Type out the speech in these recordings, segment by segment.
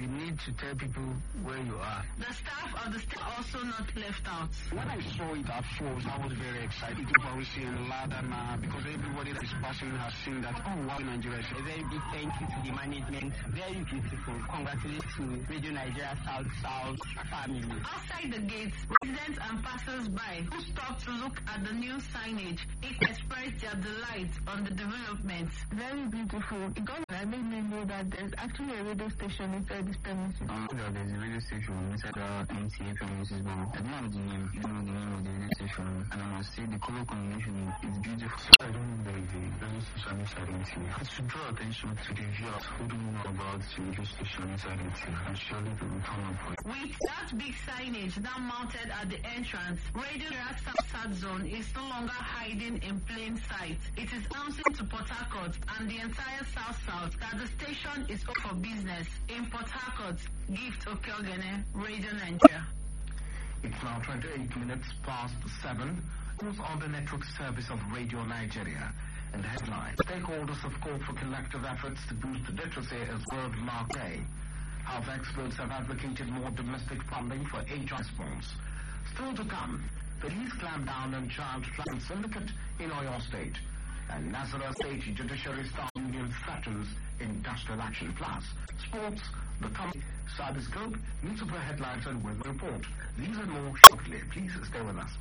You need to tell people where you are. The staff of the state are also not left out. When I saw it at first, I was very excited. People are seeing ladder now because everybody that is passing has seen that. Oh, wow, Nigeria. A very big thank you to the management. Very beautiful. Congratulations to Radio Nigeria South family. Outside the gates, residents and passers-by who stopped to look at the new signage, it expressed their delight on the developments. Very beautiful. It got that made me know that there's actually a radio station inside this premises. There's a radio station inside our NTA premises, but I don't know the name. I don't know the name of the radio station. And I must say the color combination is beautiful. So I don't know the radio station inside NTA. It should draw attention to the viewers who don't know about the radio station inside NTA. And surely they will turn up for it. With that big signage now mounted at the entrance, Radio South Zone is no longer hiding in plain sight. It is announcing to Port Harcourt and the entire South that the station is open for business. In Port Harcourt, Gift Okeogene, Radio Nigeria. It's now 28 minutes past 7. Who's on the network service of Radio Nigeria? And the headline: stakeholders have called for collective efforts to boost literacy as World Mark Day. Health experts have advocated more domestic funding for HR response. Still to come, police clamp down on child trafficking syndicate in Oyo State. And Nasarawa State Judiciary Staff Union threatens industrial action. Plus, sports, the coming Cyberscope, newspaper headlines and weather report. These and more shortly. Please stay with us.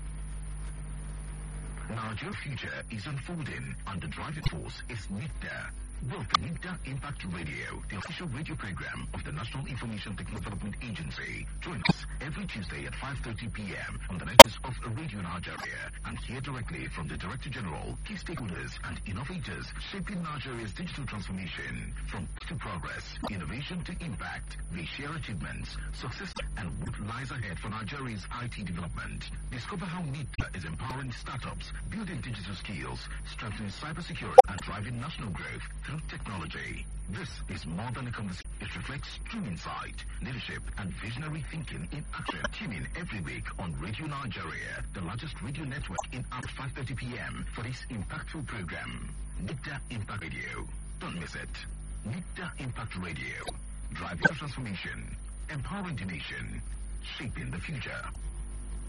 Your future is unfolding, and the driving force is NIDA. Welcome NIDA Impact Radio, the official radio program of the National Information Technology Development Agency. Join us every Tuesday at 5:30 p.m. on the networks of Radio Nigeria and hear directly from the Director General, key stakeholders and innovators shaping Nigeria's digital transformation. From to progress, innovation to impact, they share achievements, success, and what lies ahead for Nigeria's IT development. Discover how NIDA is empowering startups, building digital skills, strengthening cybersecurity, and driving national growth through technology. This is more than a conversation. It reflects true insight, leadership, and visionary thinking in action. Tune in every week on Radio Nigeria, the largest radio network in at 5:30 p.m. for this impactful program. NIDA Impact Radio. Don't miss it. NIDA Impact Radio. Driving transformation, empowering the nation, shaping the future.